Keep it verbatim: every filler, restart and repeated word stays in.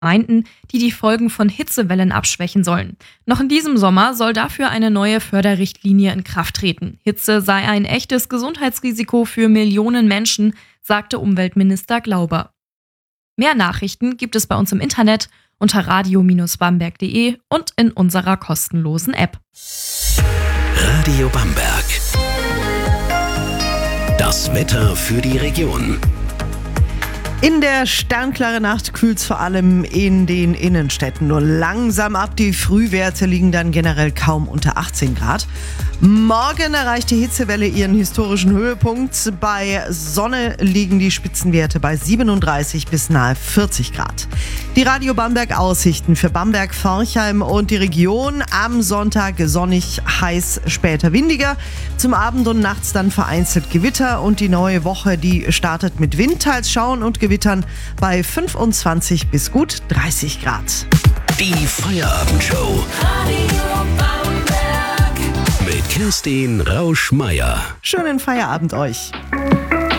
Gemeinden, die die Folgen von Hitzewellen abschwächen sollen. Noch in diesem Sommer soll dafür eine neue Förderrichtlinie in Kraft treten. Hitze sei ein echtes Gesundheitsrisiko für Millionen Menschen, sagte Umweltminister Glauber. Mehr Nachrichten gibt es bei uns im Internet unter radio Bindestrich bamberg punkt de und in unserer kostenlosen App. Radio Bamberg. Das Wetter für die Region. In der sternklaren Nacht kühlt es vor allem in den Innenstädten nur langsam ab. Die Frühwerte liegen dann generell kaum unter achtzehn Grad. Morgen erreicht die Hitzewelle ihren historischen Höhepunkt. Bei Sonne liegen die Spitzenwerte bei siebenunddreißig bis nahe vierzig Grad. Die Radio Bamberg Aussichten für Bamberg, Forchheim und die Region. Am Sonntag sonnig, heiß, später windiger. Zum Abend und nachts dann vereinzelt Gewitter. Und die neue Woche, die startet mit Wind, teils Schauen und Gewittern bei fünfundzwanzig bis gut dreißig Grad. Die Feierabendshow. Mit Kerstin Rausch-Meier. Schönen Feierabend euch.